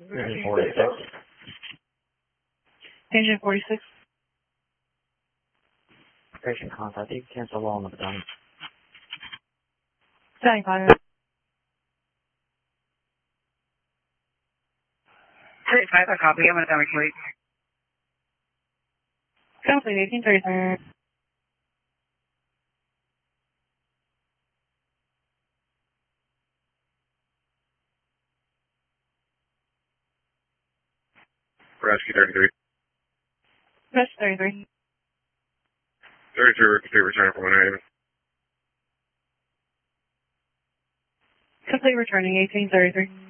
Engine 46. Engine 46. Patient contact. You can cancel all on the battalion. 75. 35, I copy. I'm going to damage fleet. Complete 1833. Rescue 33. Rescue 33. 33, complete return for 180. Complete returning 1833.